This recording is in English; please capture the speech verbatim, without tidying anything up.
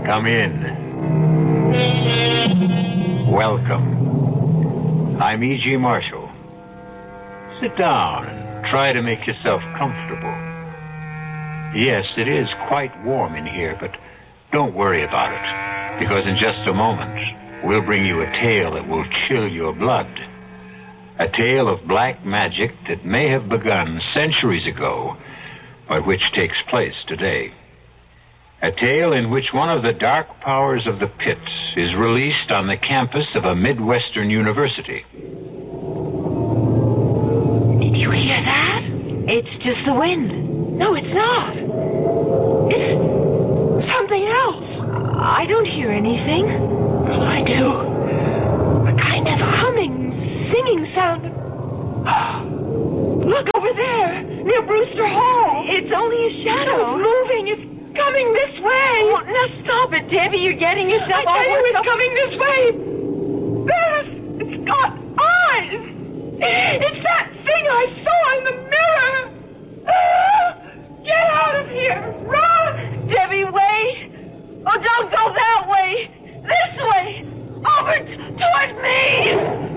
Come in. Welcome. I'm E G. Marshall. Sit down and try to make yourself comfortable. Yes, it is quite warm in here, but don't worry about it, because in just a moment, we'll bring you a tale that will chill your blood. A tale of black magic that may have begun centuries ago, but which takes place today. A tale in which one of the dark powers of the pit is released on the campus of a Midwestern university. Did you hear that? It's just the wind. No, it's not. It's something else. I don't hear anything. Well, I do. A kind of humming, singing sound. Look over there, near Brewster Hall. It's only a shadow. It's moving. It's coming this way. Oh, now stop it, Debbie. You're getting yourself I all tell you, worked it's up. coming this way.